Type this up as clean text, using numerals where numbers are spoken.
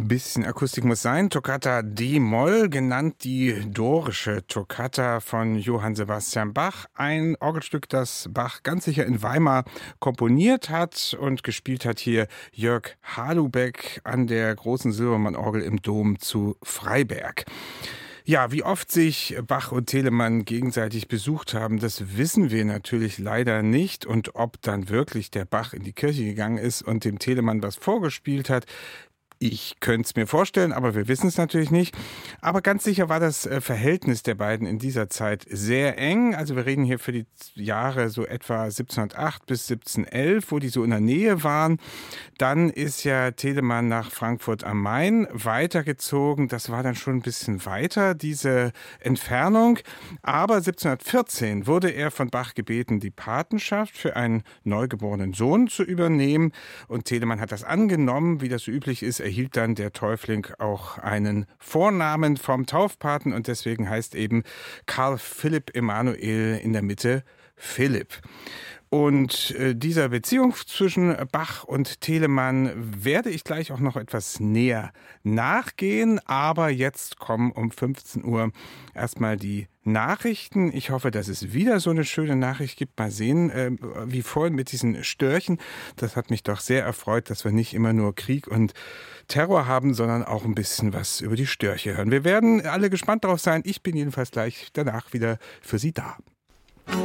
Ein bisschen Akustik muss sein. Toccata D-Moll, genannt die dorische Toccata von Johann Sebastian Bach. Ein Orgelstück, das Bach ganz sicher in Weimar komponiert hat und gespielt hat hier Jörg Halubeck an der großen Silbermann-Orgel im Dom zu Freiberg. Ja, wie oft sich Bach und Telemann gegenseitig besucht haben, das wissen wir natürlich leider nicht. Und ob dann wirklich der Bach in die Kirche gegangen ist und dem Telemann was vorgespielt hat, ich könnte es mir vorstellen, aber wir wissen es natürlich nicht. Aber ganz sicher war das Verhältnis der beiden in dieser Zeit sehr eng. Also wir reden hier für die Jahre so etwa 1708 bis 1711, wo die so in der Nähe waren. Dann ist ja Telemann nach Frankfurt am Main weitergezogen. Das war dann schon ein bisschen weiter, diese Entfernung. Aber 1714 wurde er von Bach gebeten, die Patenschaft für einen neugeborenen Sohn zu übernehmen. Und Telemann hat das angenommen, wie das so üblich ist. Erhielt dann der Täufling auch einen Vornamen vom Taufpaten und deswegen heißt eben Karl Philipp Emanuel in der Mitte Philipp. Und dieser Beziehung zwischen Bach und Telemann werde ich gleich auch noch etwas näher nachgehen. Aber jetzt kommen um 15 Uhr erstmal die Nachrichten. Ich hoffe, dass es wieder so eine schöne Nachricht gibt. Mal sehen, wie vorhin mit diesen Störchen. Das hat mich doch sehr erfreut, dass wir nicht immer nur Krieg und Terror haben, sondern auch ein bisschen was über die Störche hören. Wir werden alle gespannt darauf sein. Ich bin jedenfalls gleich danach wieder für Sie da.